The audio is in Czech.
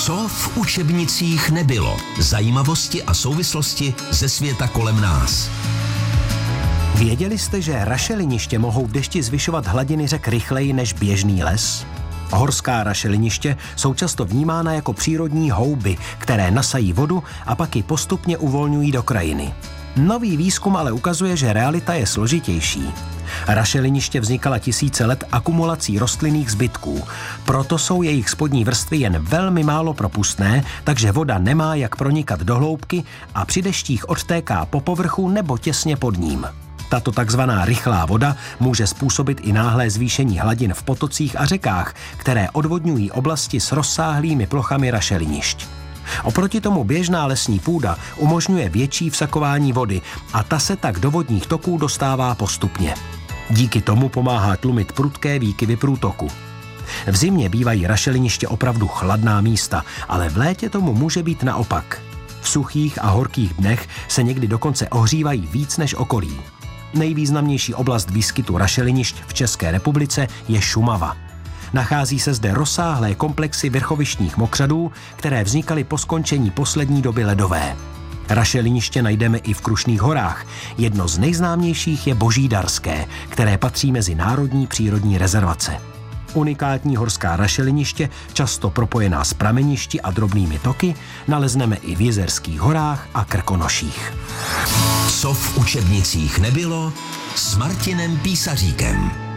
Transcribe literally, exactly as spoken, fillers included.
Co v učebnicích nebylo? Zajímavosti a souvislosti ze světa kolem nás. Věděli jste, že rašeliniště mohou v dešti zvyšovat hladiny řek rychleji než běžný les? Horská rašeliniště jsou často vnímána jako přírodní houby, které nasají vodu a pak ji postupně uvolňují do krajiny. Nový výzkum ale ukazuje, že realita je složitější. Rašeliniště vznikala tisíce let akumulací rostlinných zbytků, proto jsou jejich spodní vrstvy jen velmi málo propustné, takže voda nemá jak pronikat do hloubky a při deštích odtéká po povrchu nebo těsně pod ním. Tato takzvaná rychlá voda může způsobit i náhlé zvýšení hladin v potocích a řekách, které odvodňují oblasti s rozsáhlými plochami rašelinišť. Oproti tomu běžná lesní půda umožňuje větší vsakování vody a ta se tak do vodních toků dostává postupně. Díky tomu pomáhá tlumit prudké výkyvy průtoku. V zimě bývají rašeliniště opravdu chladná místa, ale v létě tomu může být naopak. V suchých a horkých dnech se někdy dokonce ohřívají víc než okolí. Nejvýznamnější oblast výskytu rašelinišť v České republice je Šumava. Nachází se zde rozsáhlé komplexy vrchovištních mokřadů, které vznikaly po skončení poslední doby ledové. Rašeliniště najdeme i v Krušných horách. Jedno z nejznámějších je Božídarské, které patří mezi národní přírodní rezervace. Unikátní horská rašeliniště, často propojená s prameništi a drobnými toky, nalezneme i v Jizerských horách a Krkonoších. Co v učebnicích nebylo s Martinem Písaříkem.